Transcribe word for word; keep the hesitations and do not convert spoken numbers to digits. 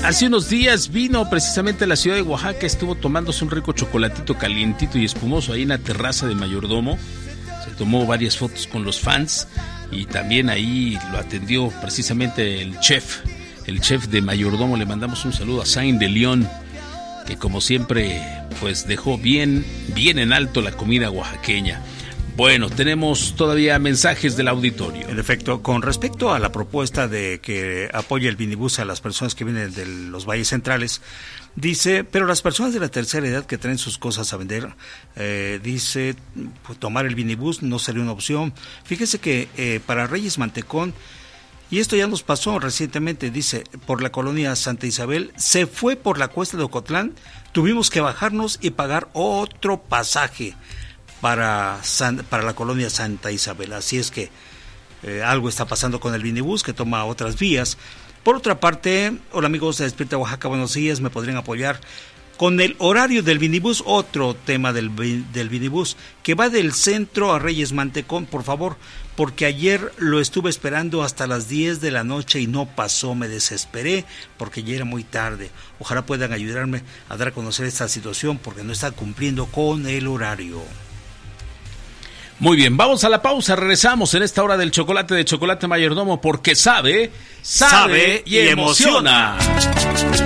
hace unos días vino precisamente a la ciudad de Oaxaca, estuvo tomándose un rico chocolatito calientito y espumoso ahí en la terraza de Mayordomo. Se tomó varias fotos con los fans y también ahí lo atendió precisamente el chef, el chef de Mayordomo. Le mandamos un saludo a Sain de León, que como siempre pues dejó bien, bien en alto la comida oaxaqueña. Bueno, tenemos todavía mensajes del auditorio. En efecto, con respecto a la propuesta de que apoye el minibús a las personas que vienen de los valles centrales, dice, pero las personas de la tercera edad que traen sus cosas a vender, eh, dice, pues, tomar el minibús no sería una opción. Fíjese que eh, para Reyes Mantecón, y esto ya nos pasó recientemente, dice, por la colonia Santa Isabel, se fue por la cuesta de Ocotlán, tuvimos que bajarnos y pagar otro pasaje para, San, para la colonia Santa Isabel. Así es que eh, algo está pasando con el minibús que toma otras vías. Por otra parte, hola amigos de Despierta Oaxaca, buenos días, me podrían apoyar con el horario del minibús, otro tema del, del minibús, que va del centro a Reyes Mantecón, por favor, porque ayer lo estuve esperando hasta las diez de la noche y no pasó, me desesperé porque ya era muy tarde. Ojalá puedan ayudarme a dar a conocer esta situación porque no está cumpliendo con el horario. Muy bien, vamos a la pausa, regresamos en esta hora del chocolate de Chocolate Mayordomo, porque sabe, sabe, sabe y emociona.